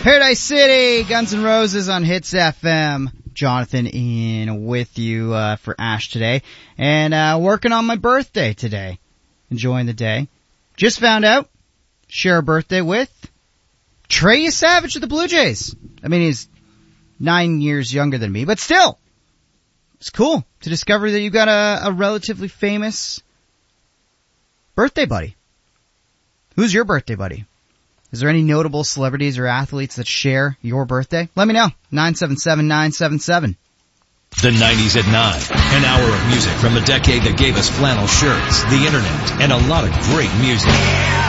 Paradise City, Guns N' Roses on Hits FM. Jonathan in with you for Ash today. And working on my birthday today. Enjoying the day. Just found out, share a birthday with Trey Savage of the Blue Jays. I mean, he's 9 years younger than me, but still, it's cool to discover that you got a relatively famous birthday buddy. Who's your birthday buddy? Is there any notable celebrities or athletes that share your birthday? Let me know. 977-977. The 90s at 9. An hour of music from the decade that gave us flannel shirts, the internet, and a lot of great music.